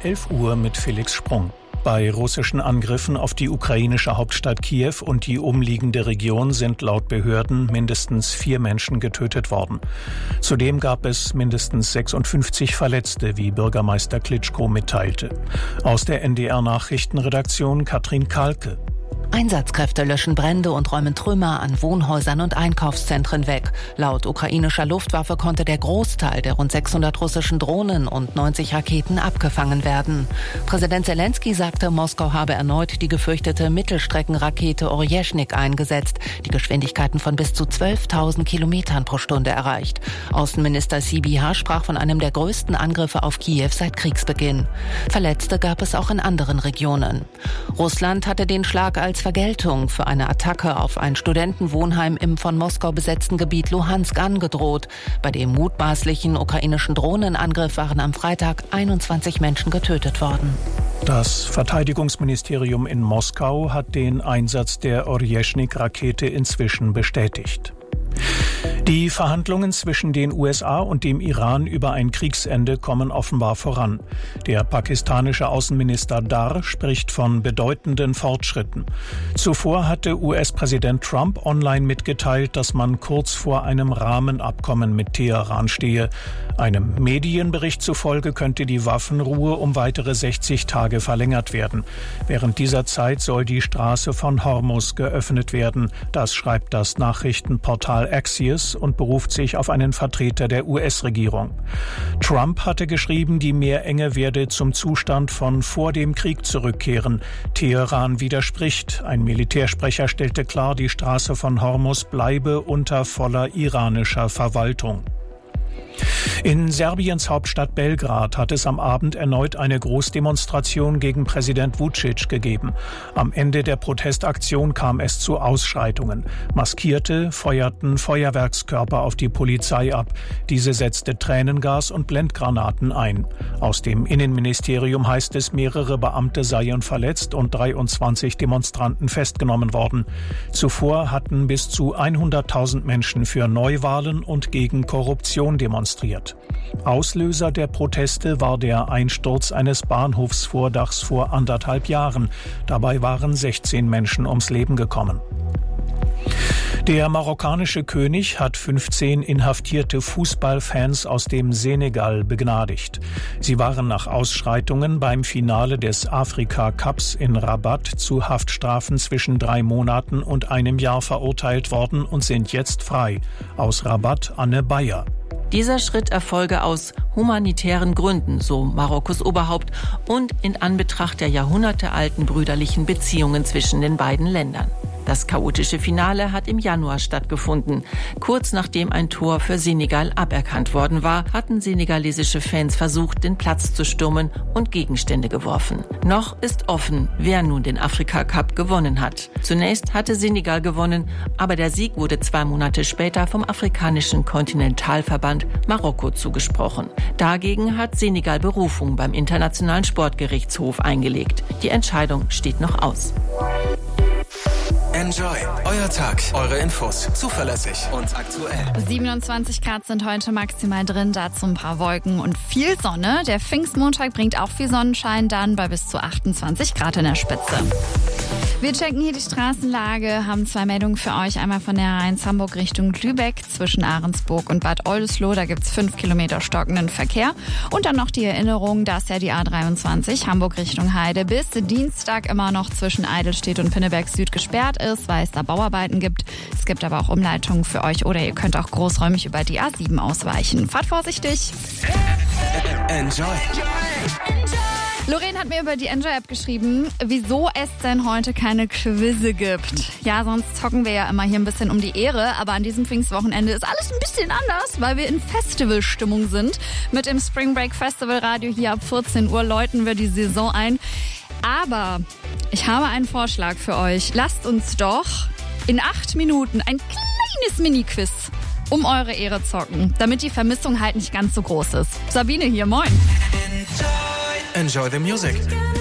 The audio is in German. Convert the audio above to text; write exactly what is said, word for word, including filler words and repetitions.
elf Uhr mit Felix Sprung. Bei russischen Angriffen auf die ukrainische Hauptstadt Kiew und die umliegende Region sind laut Behörden mindestens vier Menschen getötet worden. Zudem gab es mindestens sechsundfünfzig Verletzte, wie Bürgermeister Klitschko mitteilte. Aus der N D R-Nachrichtenredaktion Katrin Kalke. Einsatzkräfte löschen Brände und räumen Trümmer an Wohnhäusern und Einkaufszentren weg. Laut ukrainischer Luftwaffe konnte der Großteil der rund sechshundert russischen Drohnen und neunzig Raketen abgefangen werden. Präsident Selenskyj sagte, Moskau habe erneut die gefürchtete Mittelstreckenrakete Orjeschnik eingesetzt, die Geschwindigkeiten von bis zu zwölftausend Kilometern pro Stunde erreicht. Außenminister Sybiha sprach von einem der größten Angriffe auf Kiew seit Kriegsbeginn. Verletzte gab es auch in anderen Regionen. Russland hatte den Schlag als Vergeltung für eine Attacke auf ein Studentenwohnheim im von Moskau besetzten Gebiet Luhansk angedroht. Bei dem mutmaßlichen ukrainischen Drohnenangriff waren am Freitag einundzwanzig Menschen getötet worden. Das Verteidigungsministerium in Moskau hat den Einsatz der Orjeschnik-Rakete inzwischen bestätigt. Die Verhandlungen zwischen den U S A und dem Iran über ein Kriegsende kommen offenbar voran. Der pakistanische Außenminister Dar spricht von bedeutenden Fortschritten. Zuvor hatte U S-Präsident Trump online mitgeteilt, dass man kurz vor einem Rahmenabkommen mit Teheran stehe. Einem Medienbericht zufolge könnte die Waffenruhe um weitere sechzig Tage verlängert werden. Während dieser Zeit soll die Straße von Hormuz geöffnet werden. Das schreibt das Nachrichtenportal Axios und beruft sich auf einen Vertreter der U S-Regierung. Trump hatte geschrieben, die Meerenge werde zum Zustand von vor dem Krieg zurückkehren. Teheran widerspricht. Ein Militärsprecher stellte klar, die Straße von Hormuz bleibe unter voller iranischer Verwaltung. In Serbiens Hauptstadt Belgrad hat es am Abend erneut eine Großdemonstration gegen Präsident Vučić gegeben. Am Ende der Protestaktion kam es zu Ausschreitungen. Maskierte feuerten Feuerwerkskörper auf die Polizei ab. Diese setzte Tränengas und Blendgranaten ein. Aus dem Innenministerium heißt es, mehrere Beamte seien verletzt und dreiundzwanzig Demonstranten festgenommen worden. Zuvor hatten bis zu hunderttausend Menschen für Neuwahlen und gegen Korruption demonstriert. Auslöser der Proteste war der Einsturz eines Bahnhofsvordachs vor anderthalb Jahren. Dabei waren sechzehn Menschen ums Leben gekommen. Der marokkanische König hat fünfzehn inhaftierte Fußballfans aus dem Senegal begnadigt. Sie waren nach Ausschreitungen beim Finale des Afrika-Cups in Rabat zu Haftstrafen zwischen drei Monaten und einem Jahr verurteilt worden und sind jetzt frei. Aus Rabat Anne Bayer. Dieser Schritt erfolge aus humanitären Gründen, so Marokkos Oberhaupt, und in Anbetracht der jahrhundertealten brüderlichen Beziehungen zwischen den beiden Ländern. Das chaotische Finale hat im Januar stattgefunden. Kurz nachdem ein Tor für Senegal aberkannt worden war, hatten senegalesische Fans versucht, den Platz zu stürmen und Gegenstände geworfen. Noch ist offen, wer nun den Afrika-Cup gewonnen hat. Zunächst hatte Senegal gewonnen, aber der Sieg wurde zwei Monate später vom afrikanischen Kontinentalverband Marokko zugesprochen. Dagegen hat Senegal Berufung beim Internationalen Sportgerichtshof eingelegt. Die Entscheidung steht noch aus. Enjoy. Euer Tag. Eure Infos. Zuverlässig und aktuell. siebenundzwanzig Grad sind heute maximal drin, dazu ein paar Wolken und viel Sonne. Der Pfingstmontag bringt auch viel Sonnenschein, dann bei bis zu achtundzwanzig Grad in der Spitze. Wir checken hier die Straßenlage, haben zwei Meldungen für euch. Einmal von der A eins Hamburg Richtung Lübeck zwischen Ahrensburg und Bad Oldesloe. Da gibt's fünf Kilometer stockenden Verkehr. Und dann noch die Erinnerung, dass ja die A dreiundzwanzig Hamburg Richtung Heide bis Dienstag immer noch zwischen Eidelstedt und Pinneberg Süd gesperrt ist, weil es da Bauarbeiten gibt. Es gibt aber auch Umleitungen für euch oder ihr könnt auch großräumig über die A sieben ausweichen. Fahrt vorsichtig. Enjoy. Lorraine hat mir über die Enjoy-App geschrieben, wieso es denn heute keine Quizze gibt. Ja, sonst zocken wir ja immer hier ein bisschen um die Ehre, aber an diesem Pfingstwochenende ist alles ein bisschen anders, weil wir in Festivalstimmung sind. Mit dem Spring Break Festival Radio hier ab vierzehn Uhr läuten wir die Saison ein. Aber ich habe einen Vorschlag für euch. Lasst uns doch in acht Minuten ein kleines Mini-Quiz um eure Ehre zocken, damit die Vermissung halt nicht ganz so groß ist. Sabine hier, moin. Enjoy the music.